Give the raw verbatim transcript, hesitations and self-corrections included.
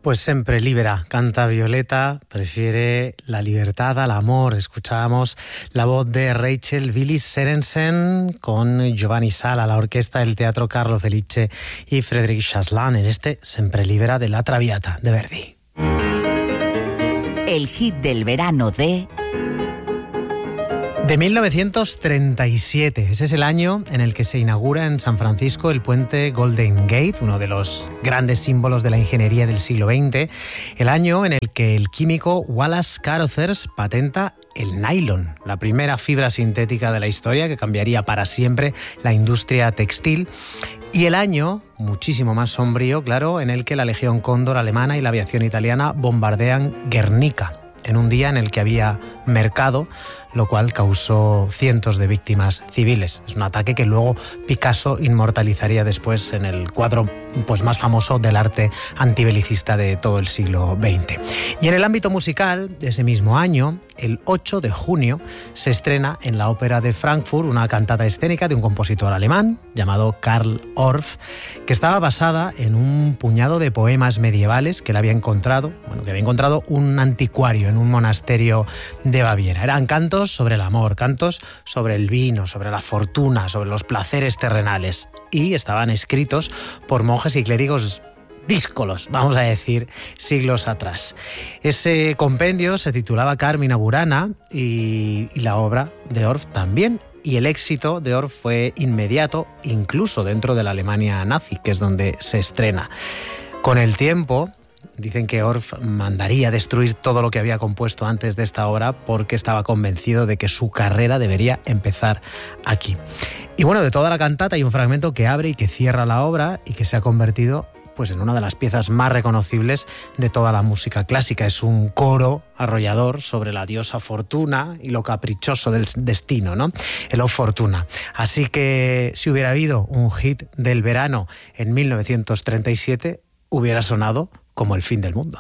Pues sempre libera, canta Violeta, prefiere la libertad al amor. Escuchábamos la voz de Rachel Billy Sørensen con Giovanni Sala, la orquesta del Teatro Carlo Felice y Frédéric Chaslan en este Sempre libera de La Traviata de Verdi. El hit del verano de... De mil novecientos treinta y siete, ese es el año en el que se inaugura en San Francisco el puente Golden Gate, uno de los grandes símbolos de la ingeniería del siglo veinte, el año en el que el químico Wallace Carothers patenta el nylon, la primera fibra sintética de la historia que cambiaría para siempre la industria textil, y el año, muchísimo más sombrío, claro, en el que la Legión Cóndor alemana y la aviación italiana bombardean Guernica, en un día en el que había mercado, lo cual causó cientos de víctimas civiles. Es un ataque que luego Picasso inmortalizaría después en el cuadro pues, más famoso del arte antibelicista de todo el siglo veinte. Y en el ámbito musical, ese mismo año, el ocho de junio, se estrena en la Ópera de Frankfurt una cantata escénica de un compositor alemán llamado Karl Orff, que estaba basada en un puñado de poemas medievales que él había encontrado, bueno, que había encontrado un anticuario en un monasterio de Baviera. Eran cantos sobre el amor, cantos sobre el vino, sobre la fortuna, sobre los placeres terrenales, y estaban escritos por monjes y clérigos díscolos, vamos a decir, siglos atrás. Ese compendio se titulaba Carmina Burana y, y la obra de Orff también. Y el éxito de Orff fue inmediato, incluso dentro de la Alemania nazi, que es donde se estrena. Con el tiempo, dicen que Orff mandaría destruir todo lo que había compuesto antes de esta obra porque estaba convencido de que su carrera debería empezar aquí. Y bueno, de toda la cantata hay un fragmento que abre y que cierra la obra y que se ha convertido pues en una de las piezas más reconocibles de toda la música clásica. Es un coro arrollador sobre la diosa Fortuna y lo caprichoso del destino, ¿no? El O Fortuna. Así que si hubiera habido un hit del verano en mil novecientos treinta y siete, hubiera sonado como el fin del mundo.